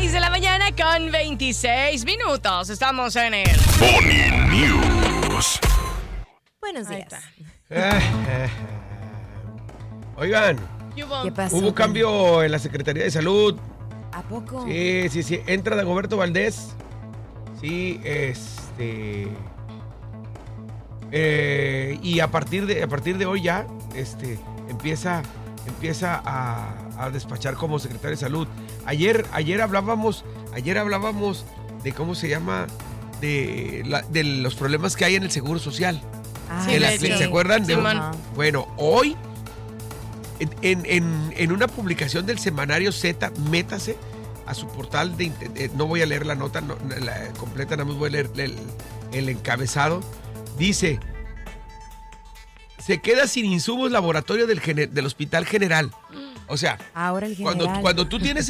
6 de la mañana con 26 minutos. Estamos en el Pony News. Buenos días. Oigan, ¿Qué pasó? hubo cambio en la Secretaría de Salud. ¿A poco? Sí. Entra Dagoberto Valdés. Sí, y a partir de hoy ya, empieza a despachar como secretario de Salud. Ayer hablábamos de cómo se llama, de los problemas que hay en el Seguro Social. ¿Se acuerdan? Bueno, hoy en una publicación del semanario Z, métase a su portal no voy a leer la nota la completa, nada más voy a leer el encabezado. Dice: se queda sin insumos laboratorio del Hospital General. O sea, ahora el general. cuando tú tienes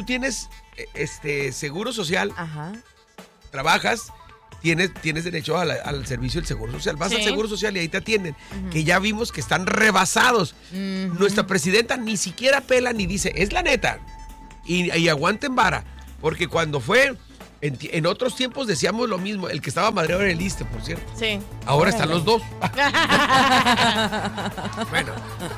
seguro social, Ajá. trabajas, tienes derecho al servicio del Seguro Social. Vas al Seguro Social y ahí te atienden. Que ya vimos que están rebasados. Nuestra presidenta ni siquiera pela ni dice, es la neta. Y aguanten vara. Porque cuando fue, en otros tiempos decíamos lo mismo. El que estaba madreado era el ISSSTE, por cierto. Sí. Ahora están los dos. Bueno,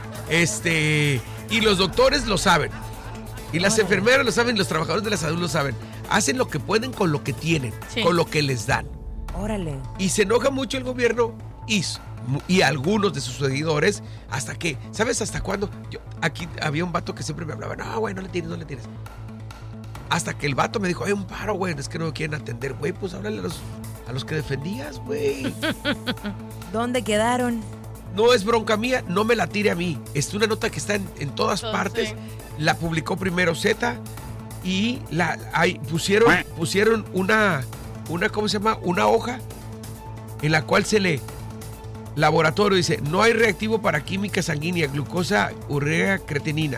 y los doctores lo saben. Y las enfermeras lo saben, los trabajadores de la salud lo saben. Hacen lo que pueden con lo que tienen, con lo que les dan. Órale. Y se enoja mucho el gobierno y algunos de sus seguidores, hasta que, ¿sabes hasta cuándo? Aquí había un vato que siempre me hablaba, no, güey, no le tienes. Hasta que el vato me dijo, hay un paro, güey, es que no me quieren atender, güey, pues háblale a los que defendías, güey. ¿Dónde quedaron? No es bronca mía, no me la tire a mí. Es una nota que está en todas partes. Sí. La publicó primero Z y pusieron una ¿cómo se llama? Una hoja en la cual se lee: laboratorio, dice, no hay reactivo para química sanguínea, glucosa, urea, creatinina.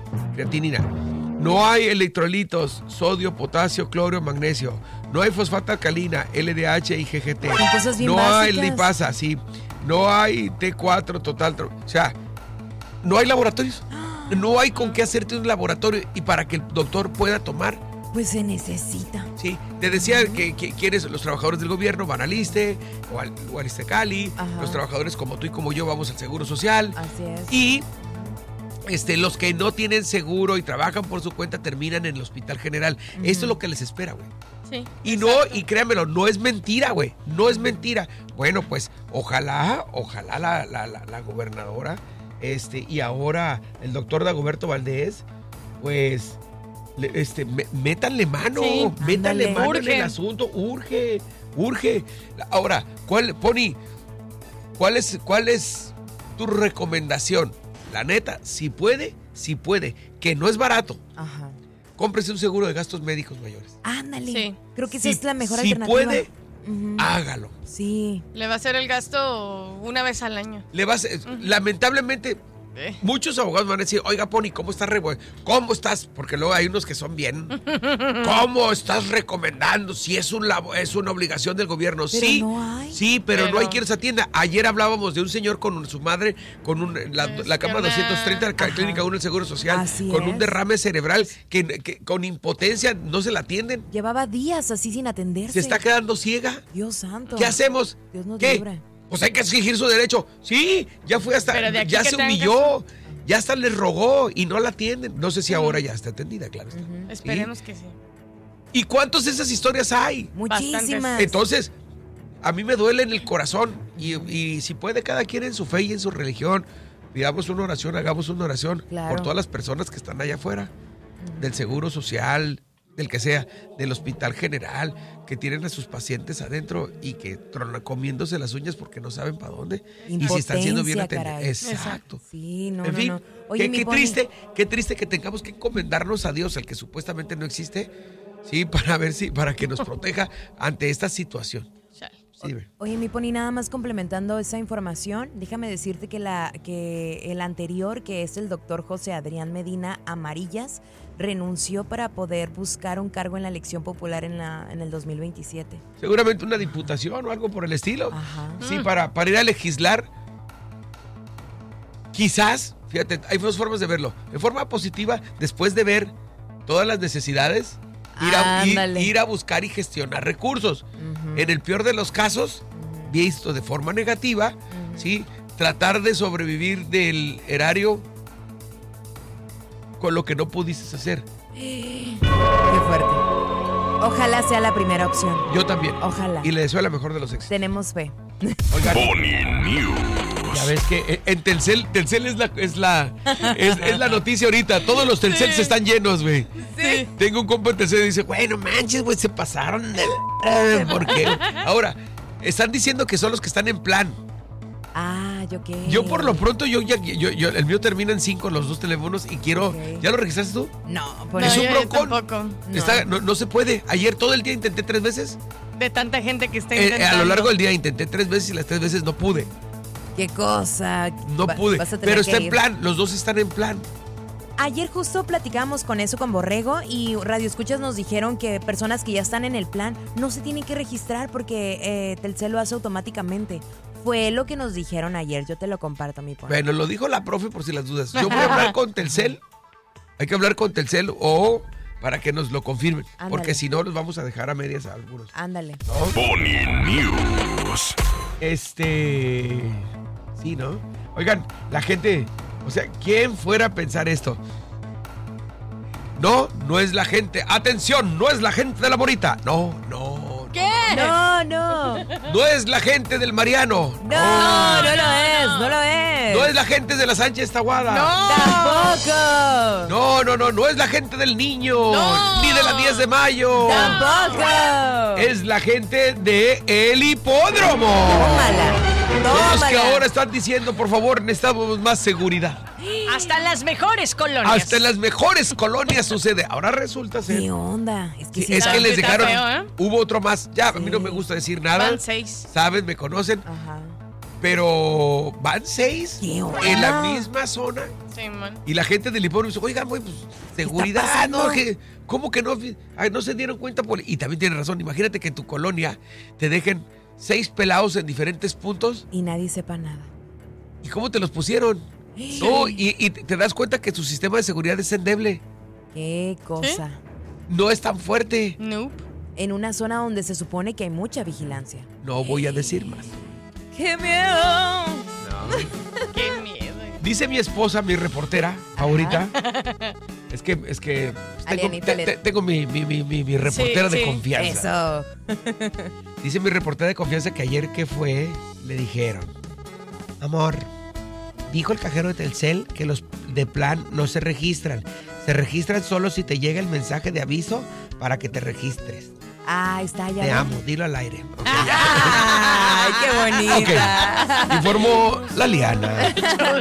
No hay electrolitos, sodio, potasio, cloro, magnesio. No hay fosfato alcalina, LDH y GGT. No hay lipasa, sí. No hay T4 total. O sea, no hay laboratorios. No hay con qué hacerte un laboratorio y para que el doctor pueda tomar. Pues se necesita. Sí, te decía que quieres, los trabajadores del gobierno van al ISSSTE o al ISSSTE-Cali. Los trabajadores como tú y como yo vamos al Seguro Social. Así es. Y los que no tienen seguro y trabajan por su cuenta terminan en el Hospital General. Esto es lo que les espera, güey. Sí, y créanmelo, no es mentira, güey. No es mentira. Bueno, pues ojalá la gobernadora y ahora el doctor Dagoberto Valdés, pues métanle mano, métanle mano en el asunto, urge. Ahora, Pony, ¿cuál es tu recomendación? La neta, si puede, que no es barato. Ajá. Cómprese un seguro de gastos médicos mayores. Ándale. Sí. Creo que esa es la mejor alternativa. Si puede, hágalo. Sí. Le va a hacer el gasto una vez al año. Lamentablemente, muchos abogados van a decir, oiga, Pony, ¿cómo estás? ¿Cómo estás? Porque luego hay unos que son bien. ¿Cómo estás recomendando? Si es una obligación del gobierno. Pero sí, no hay. Sí, pero no hay quien los atienda. Ayer hablábamos de un señor con su madre, con la cama 230 de la Clínica 1 del Seguro Social, así con es. un derrame cerebral, que con impotencia no se la atienden. Llevaba días así sin atenderse. Se está quedando ciega. Dios santo. ¿Qué hacemos? Dios nos ¿Qué? libre. Pues hay que exigir su derecho. Sí, ya fue ya se humilló, ya hasta le rogó y no la atienden. No sé si ahora ya está atendida, claro. Esperemos que sí. ¿Y cuántas de esas historias hay? Muchísimas. Entonces, a mí me duele en el corazón y si puede cada quien en su fe y en su religión, pidamos una oración, hagamos una oración por todas las personas que están allá afuera, del Seguro Social, del que sea, del Hospital General, que tienen a sus pacientes adentro y que tronan comiéndose las uñas porque no saben para dónde y si están siendo bien atendidos. Exacto. Sí, no, en fin, no. Oye, qué triste que tengamos que encomendarnos a Dios, el que supuestamente no existe, sí, para que nos proteja ante esta situación. Sí, oye, mi Pony, nada más complementando esa información, déjame decirte que el anterior, que es el doctor José Adrián Medina Amarillas, renunció para poder buscar un cargo en la elección popular en el 2027. Seguramente una diputación o algo por el estilo. Ajá. Sí, para ir a legislar. Quizás, fíjate, hay dos formas de verlo. En forma positiva, después de ver todas las necesidades Ir a buscar y gestionar recursos. En el peor de los casos, visto de forma negativa, ¿sí? Tratar de sobrevivir del erario con lo que no pudiste hacer. Qué fuerte. Ojalá sea la primera opción. Yo también. Ojalá. Y le deseo la mejor de los éxitos. Tenemos fe. Oigan, Pony News. ya ves que en Telcel es la noticia ahorita. Todos los Telcel se están llenos, güey. Sí. Tengo un compa en Telcel y dice, güey, no manches, güey, se pasaron de... ¿Por qué? Ahora, están diciendo que son los que están en plan. Ah, yo qué. Yo por lo pronto, el mío termina en 5 los 2 teléfonos y quiero... Ok. ¿Ya lo registraste tú? No, No, Es un yo broncón. tampoco. No se puede. Ayer todo el día intenté 3 veces. De tanta gente que está intentando. A lo largo del día intenté 3 veces y las 3 veces no pude. Qué cosa. No pude. Vas a tener Pero que está en ir. plan. Los dos están en plan. Ayer justo platicábamos con eso con Borrego y Radio Escuchas nos dijeron que personas que ya están en el plan no se tienen que registrar porque Telcel lo hace automáticamente. Fue lo que nos dijeron ayer. Yo te lo comparto, mi Pony. Bueno, lo dijo la profe por si las dudas. Yo voy a hablar con Telcel. Hay que hablar con Telcel o para que nos lo confirmen. Ándale. Porque si no, los vamos a dejar a medias a algunos. Ándale. ¿No? Pony News. Sí, ¿no? Oigan, la gente... O sea, ¿quién fuera a pensar esto? No es la gente. ¡Atención! No es la gente de la Morita. No. ¿Qué? No. No es la gente del Mariano. No lo es. No es la gente de la Sánchez Tahuada. Tampoco. No es la gente del Niño. No. Ni de la 10 de mayo. Tampoco. Es la gente de el hipódromo. Tómala. Los que ahora están diciendo, por favor, necesitamos más seguridad. Hasta en las mejores colonias. Hasta en las mejores colonias sucede. Ahora resulta ser... ¿Qué onda? Es que Sí, sí es está- que les está dejaron... feo, ¿eh? Hubo otro más. Ya, a mí no me gusta decir nada. Van 6. Saben, me conocen. Ajá. Pero van 6 ¿Qué onda? en la misma zona. Sí, man. Y la gente del hipódromo dice, oigan, güey, pues seguridad, pasando? ¿no? ¿Cómo que no? Ay, no se dieron cuenta. Y también tiene razón. Imagínate que en tu colonia te dejen 6 pelados en diferentes puntos. Y nadie sepa nada. ¿Y cómo te los pusieron? No, y te das cuenta que tu sistema de seguridad es endeble. Qué cosa. No es tan fuerte. Nope. En una zona donde se supone que hay mucha vigilancia. No voy a decir más. ¡Qué miedo! Qué miedo. Dice mi esposa, mi reportera favorita. Es que Alianita tengo mi reportera Sí, de sí. confianza. Eso. Dice mi reportera de confianza que ayer que fue, le dijeron, amor, dijo el cajero de Telcel que los de plan no se registran. Se registran solo si te llega el mensaje de aviso para que te registres. Ah, está ya. Te amo, dilo al aire. ¡Ay, qué bonita! Ok. Informó la Liana.